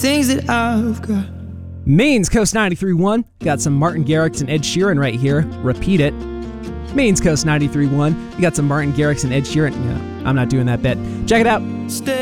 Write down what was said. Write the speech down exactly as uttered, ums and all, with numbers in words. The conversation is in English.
things that I've got. Maine's Coast ninety-three point one. Got some Martin Garrix and Ed Sheeran right here. Repeat it. Maine's Coast ninety-three point one. You got some Martin Garrix and Ed Sheeran. Yeah, I'm not doing that bit. Check it out. Stay